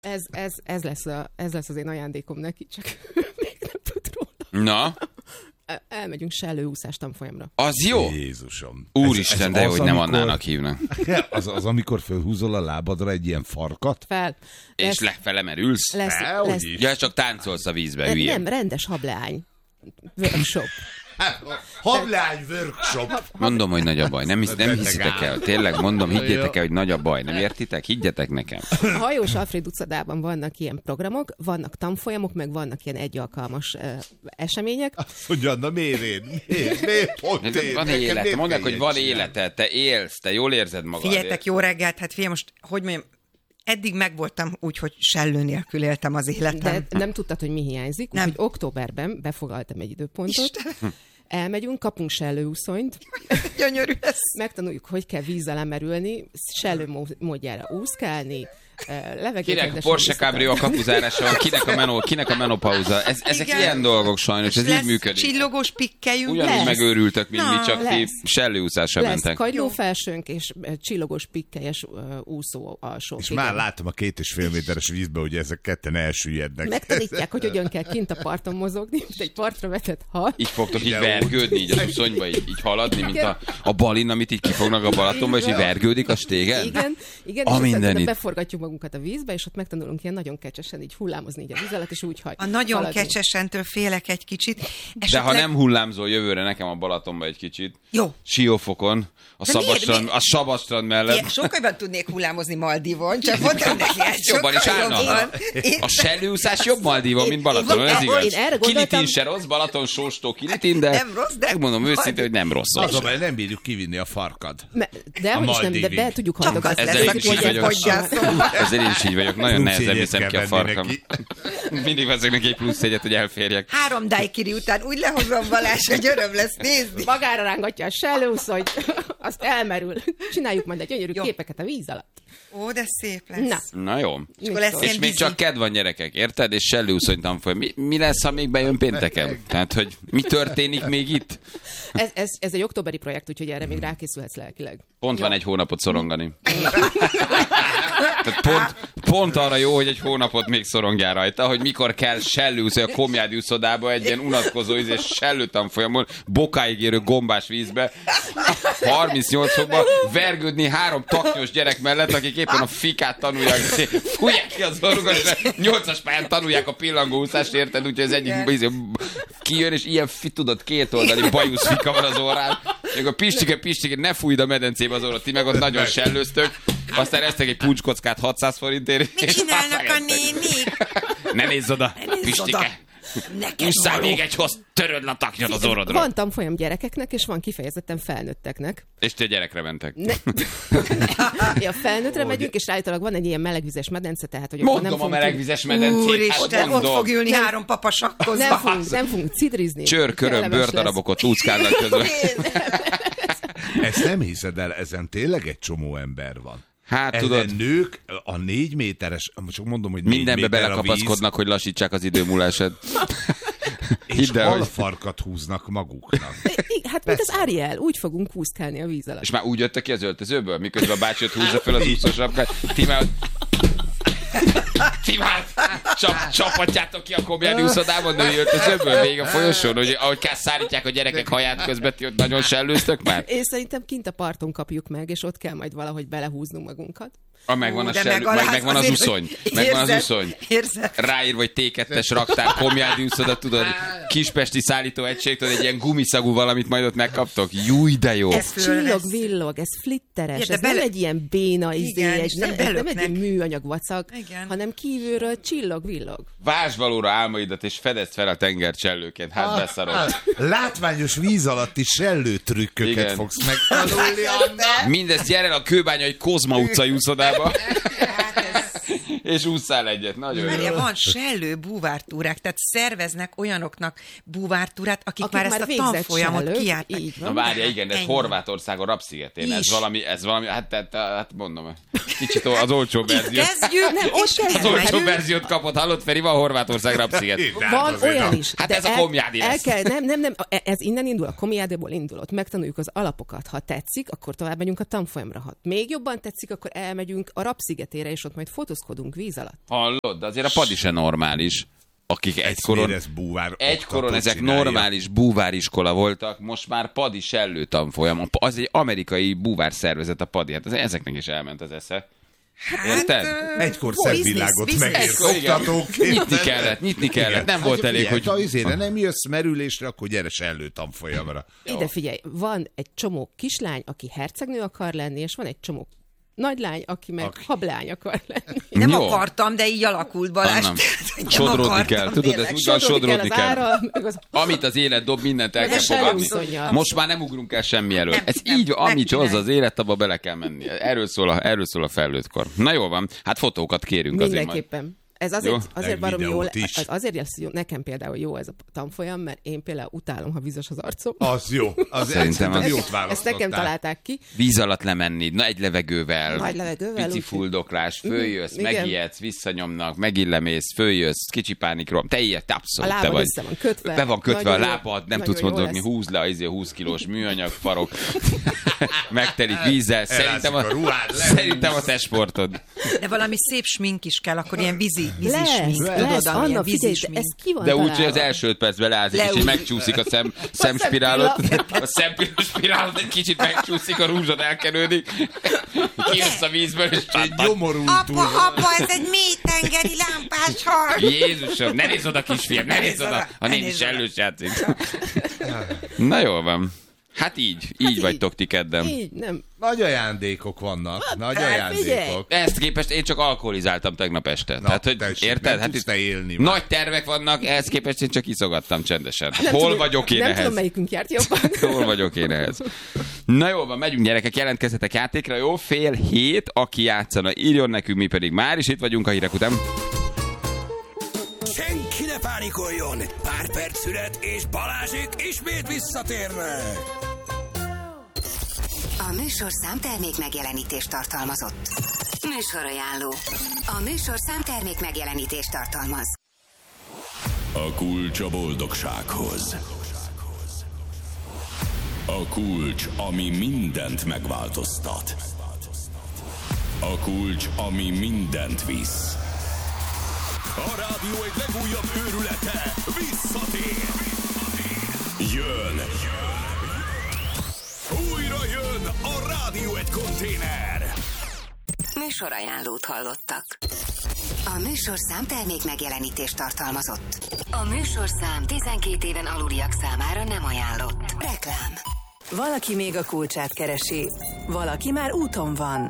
Ez lesz az én ajándékom neki, csak még nem tud róla. Na? Elmegyünk sellőúszás tanfolyamra. Az jó? Jézusom. Úristen, de az, hogy nem Annának hívnak. Az, amikor fölhúzol a lábadra egy ilyen farkat? Fel. És lefele merülsz? Lesz. Ja, csak táncolsz a vízbe, hülye. Nem, rendes hableány. Workshop. Hablány workshop. Mondom, hogy nagy a baj. Nem hiszitek el. Tényleg mondom, higgyétek el, hogy nagy a baj. Nem értitek? Higgyetek nekem. A Hajós Alfréd utcadában vannak ilyen programok, vannak tanfolyamok, meg vannak ilyen egyalkalmas események. Azt mondja, na miért pont én? Van élet. Mondják, hogy van életed, te élsz, te jól érzed magad. Figyeljetek, jó reggelt, hát figyelj, most, hogy mondjam, eddig megvoltam úgy, hogy sellő nélkül éltem az életem. De nem tudtad, hogy mi hiányzik, úgyhogy októberben befogaltam egy időpontot. Elmegyünk, kapunk sellőúszonyt. Gyönyörű ez. Megtanuljuk, hogy kell víz alá merülni, sellő módjára úszkálni, Kinek Porsche Cabrio a kapuzárása van, kinek a menopauza. Ezek Igen. ilyen dolgok sajnos, ez így működik. Csillogós pikkelyünk. Ugyanúgy megőrültök, mint mi, csak ti lesz. sellőúszásra Lesz mentek. kagylófelsőnk és csillogós pikkelyes úszó alsó. És már látom a 2,5 méteres vízbe, hogy ezek ketten elsüllyednek. Megtanítják, hogy hogyan kell kint a parton mozogni, mint egy partra vetett hal. Így fogtok így vergődni, így az uszonyba, így haladni, mint a balin, amit így kifognak a Balatonba, és így vergődik a stégen. Igen, A és mindenit. beforgatjuk magunkat a vízbe, és ott megtanulunk ilyen nagyon kecsesen így hullámozni így a víz alatt, és úgy A nagyon kecsesentől félek egy kicsit. De ha nem hullámzol jövőre nekem a Balatonba egy kicsit, Jó. Siófokon, a Szabadstrand mellett. Igen, sokkal jobban tudnék hullámozni Maldivon, csak mondtam neki, Jobban is állna. A sellőúszás jobb Maldivon, mint Balatonon, ez igaz. Én erre gondoltam. Kilitin se rossz, Balaton sóstó Kilitin, de Nem rossz, de megmondom őszintén, hogy nem rossz. Az a baj, nem bírjuk kivinni a farkad. De hogy is nem, de Maldívig. be tudjuk Csak haldogatni. az Ezzel lesz, én is hogy így vagyok. gyászolva. Ezzel én is így vagyok. Nagyon nehezen Plusz viszem ki a jegyet kell venni farkam. neki. Mindig veszek neki egy plusz jegyet, hogy elférjek. 3 daiquiri után úgy lehozom Balázs, hogy öröm lesz nézni. Magára rángatja a sellőúszonyt, azt elmerül. Csináljuk majd egy gyönyörű Jó. képeket a víz alatt. Ó, de szép lesz. Na jó. És akkor lesz És ilyen még vízi. csak kedv van, gyerekek, érted? És sellőúszony tanfolyam. Mi lesz, ha még bejön pénteken? Tehát, hogy mi történik még itt? Ez egy októberi projekt, úgyhogy erre még rákészülhetsz lelkileg. Pont van egy hónapot szorongani. Tehát pont arra jó, hogy egy hónapot még szorongjál rajta, hogy mikor kell sellőúszni a Komjádi úszodába egy ilyen unatkozó és sellőtanfolyamon, bokáig érő gombás vízbe, 38 fokban vergődni 3 taknyos gyerek mellett, akik éppen a fikát tanulják, fújják ki az orrukat, mert 8-as pályán tanulják a pillangóúszást, érted? Úgyhogy az egyik kijön, és ilyen tudod, 2 oldali bajusz fika van az orrán, és akkor pistike, ne fújd a medencébe az orrot, ti meg ott nagyon sellőztök, aztán eztek egy puncskockát 600 forintért. Mit csinálnak a nénik? Ne nézz oda, pistike! Nekem Ússzál való. még egy hoz, töröd a taknyod az orrodra. Van tanfolyam gyerekeknek, és van kifejezetten felnőtteknek. És te gyerekre mentek. A felnőttre megyünk, és állítólag van egy ilyen melegvizes medence, tehát hogy Mondom nem a fogunk melegvizes medencét, Úristen, hát ott mondom. fog ülni 3 papa sakkozva. nem fogunk cidrizni. Csőrköröm, Kellemes lesz. bőrdarabokat úszkálnak közben. Ezt nem hiszed el, ezen tényleg egy csomó ember van. Hát Ezen tudod, nők a 4 méteres, csak mondom, hogy 4 mindenbe méter a belekapaszkodnak, hogy lassítsák az időmúlását. víz, és Hidd el, hogy- alfarkat húznak maguknak. Hát, mint az Ariel, úgy fogunk úszkálni a víz alatt. És már úgy jöttek ki az öltözőből, miközben a bácsi ott húzza fel az úszósapkát. Ti már csapatjátok ki a Komjádi úszodában női öltözőből végig a folyosón, hogy ahogy szárítják a gyerekek haját közben, ti ott nagyon sellőztök már? Én szerintem kint a parton kapjuk meg, és ott kell majd valahogy belehúznunk magunkat. Megvan a De sellő, megvan az azért, uszony. hogy Megvan az érzed, uszony. érzed. Ráír, vagy T2-es raktár, Komjádi úszoda, tudod, kispesti szállítóegység, tudod, egy ilyen gumiszagú valamit majd ott megkaptok. Júj, de jó. Ez föl Csillog, lesz. villog, ez flitteres, Ja, de ez nem egy ilyen béna Igen, és nem ez nem egy belöknek. ilyen műanyag vacak, Igen. hanem kívülről csillog, villog. Vásd valóra álmaidat, és fedezd fel a tengercsellőként. Hát beszarod. Látványos víz alatti sellőtrükköket Igen. fogsz megtanulni, Anna. Mindezt gyere el a Kőbányai Kozma utcai úszodába, Hát ez... és ússzál egyet. Nagyon jó. Várja, van sellő búvártúrák, tehát szerveznek olyanoknak búvártúrát, akik már ezt a végzett tanfolyamot sellők, kiállták. így Na van. várja, igen, de ez Ennyi. Horvátországon Rapszigetén. Ez Is. valami, hát mondom, kicsit az olcsó verzió. Kezdjük, nem, ott Az olcsó verziót kapott, hallott, Feri, van Horvátország Rapsziget. Van olyan is. Hát de ez a Komjádi lesz. Nem, ez innen indul, a Komjádiból indul, ott megtanuljuk az alapokat. Ha tetszik, akkor tovább megyünk a tanfolyamra. Ha még jobban tetszik, akkor elmegyünk a Rapszigetére, és ott majd fotózkodunk, víz alatt. Hallod, de azért a padi se normális. Akik egykoron ezek csinálja. normális búváriskola voltak, most már padi sellő tanfolyam. Az egy amerikai búvár szervezet a padi. Hát ezeknek is elment az esze. Érted? Egykor szebb világot megért oktatóként. Nyitni kellett. Nem volt elég, hogy... Ha izére nem jössz merülésre, akkor gyere sellő tanfolyamra. Ide figyelj, van egy csomó kislány, aki hercegnő akar lenni, és van egy csomó nagylány, aki meg hablány akar lenni. Nem Jó. akartam, de így alakult, Balázs. Nem. Sodródni kell. Tudod, ez úgy van, sodródni kell. Amit az élet dob, mindent el kell fogadni. Most már nem ugrunk el semmi előtt. Ez így, amit hoz az élet, abba bele kell menni. Erről szól a felnőttkor. Na jól van, hát fotókat kérünk azért majd. Mindenképpen. Ez azért barom jó, azért lesz jó, nekem például jó ez a tanfolyam, mert én például utálom, ha vizes az arcom. Az jó. Szerintem jót választottál. Ezt nekem találták ki. Víz alatt lemenni, egy levegővel. Nagy levegővel. Pici fuldoklás, följössz, igen. megijedsz, visszanyomnak, megillemész, följössz, kicsi pánikról. Te ilyet, abszolút a te vagy. össze van kötve. Be van kötve a Nagyon lábad, nem nagyon tudsz jó mozogni, lesz. húzd le a 20 kilós műanyag farok. Megtelik vízzel. Szerintem a te sportod. De valami szép smink is kell, akkor ilyen vízi smink. Lesz, Anna, figyelj, ez ki van de úgy, találva. hogy az első 5 percben leázik, és így megcsúszik a szemspirálot. A szemspirálot egy kicsit megcsúszik, a rúzsod elkenődik. Kijössz a vízből, és Apa, ez egy mélytengeri lámpás hal. Jézusom, ne nézz oda, kisfiam, ne nézz oda. A néni sellős játszik. Na jól van. Hát így vagytok ti kedden. Így, nem. Nagy ajándékok vannak, nagy ajándékok. Ezt képest én csak alkoholizáltam tegnap este. Tehát, hogy érted? Hát itt élni nagy tervek vannak, ehhez képest én csak iszogattam csendesen. Hol vagyok én nem ehhez? Nem tudom, melyikünk járt jobban. Hol vagyok én ehhez? Na jó van, megyünk gyerekek, jelentkezzetek játékra, jó? 6:30, aki játszana, írjon nekünk, mi pedig már is itt vagyunk a hírek után. Senki ne pánikoljon! Pár perc szület, és Balázsék ismét visszatérnek! A műsorszám termék megjelenítést tartalmazott. Műsorajánló. A műsorszám termék megjelenítést tartalmaz. A kulcs a boldogsághoz. A kulcs, ami mindent megváltoztat. A kulcs, ami mindent visz. A rádió egy legújabb őrülete visszatér. Jön. Újra jön a Rádió egy konténer. Műsorajánlót hallottak. A műsorszám termék megjelenítést tartalmazott. A műsorszám 12 éven aluliak számára nem ajánlott. Reklám. Valaki még a kulcsát keresi, valaki már úton van.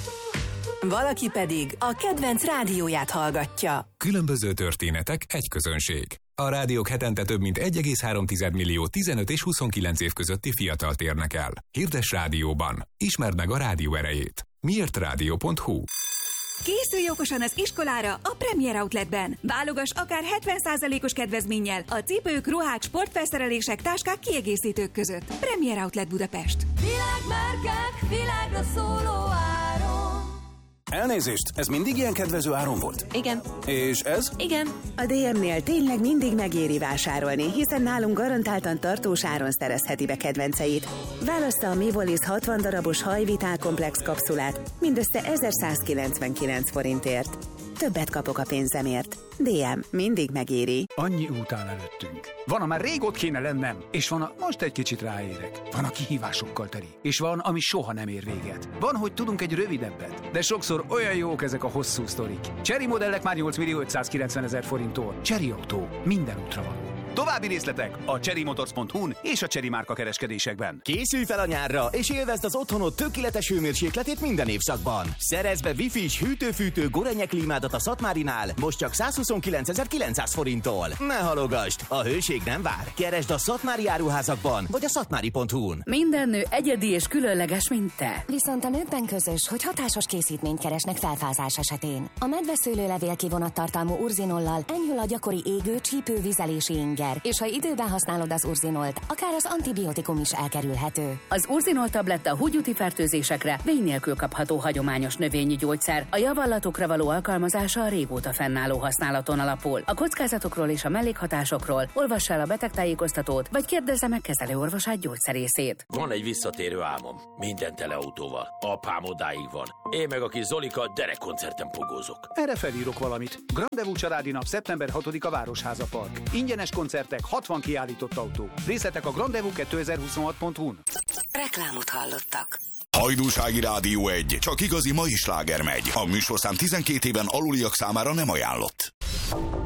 Valaki pedig a kedvenc rádióját hallgatja. Különböző történetek, egy közönség. A rádiók hetente több mint 1,3 millió 15 és 29 év közötti fiatalt érnek el. Hirdes rádióban. Ismerd meg a rádió erejét. Miértradio.hu. Készülj okosan az iskolára a Premier Outletben. Válogass akár 70%-os kedvezménnyel a cipők, ruhák, sportfelszerelések, táskák, kiegészítők között. Premier Outlet Budapest. Világmárkák, világra szóló áron. Elnézést, ez mindig ilyen kedvező áron volt? Igen. És ez? Igen. A DM-nél tényleg mindig megéri vásárolni, hiszen nálunk garantáltan tartós áron szerezheti be kedvenceit. Válassza a Mivolis 60 darabos hajvitál komplex kapszulát mindössze 1199 forintért. Többet kapok a pénzemért. DM mindig megéri. Annyi út áll előttünk. Van, már rég ott kéne lennem, és van, most egy kicsit ráérek. Van, a kihívásokkal teli, és van, ami soha nem ér véget. Van, hogy tudunk egy rövidebbet, de sokszor olyan jók ezek a hosszú sztorik. Chery modellek már 8.590.000 forinttól. Chery Autó. Minden útra való. További részletek a cherrymotors.hu-n és a Chery márka kereskedésekben. Készülj fel a nyárra, és élvezd az otthonod tökéletes hőmérsékletét minden évszakban. Szerezd be Wi-Fi-s hűtő-fűtő Gorenje klímádat a Szatmárinál, most csak 129.900 forinttól. Ne halogasd, a hőség nem vár. Keresd a Szatmári áruházakban, vagy a szatmári.hu-n. Minden nő egyedi és különleges, mint te. Viszont a nőkben közös, hogy hatásos készítményt keresnek felfázás esetén. A medveszőlőlevél kivonattartalmú urzinollal enyhül a gyakori égő, csípő, vizelési inger, és ha időben használod az urzinolt, akár az antibiotikum is elkerülhető. Az urzinol tabletta húgyúti fertőzésekre vény nélkül kapható hagyományos növényi gyógyszer. A javallatokra való alkalmazása a régóta fennálló használaton alapul. A kockázatokról és a mellékhatásokról olvass el a betegtájékoztatót, vagy kérdezze meg kezelőorvosát, gyógyszerészét. Van egy visszatérő álmom. Minden teleautóval. Apám odáig van. Én meg a kis Zolika derekkoncerten pogózok. Erre felírok valamit. Grandevú családi nap szeptember 6-a Városháza Park. Ingyenes koncertek, 60 kiállított autó. Részletek a grandevú2026.hu-n. Reklámot hallottak. Hajdúsági Rádió 1. Csak igazi mai sláger megy. A műsorszám 12 éven aluliak számára nem ajánlott.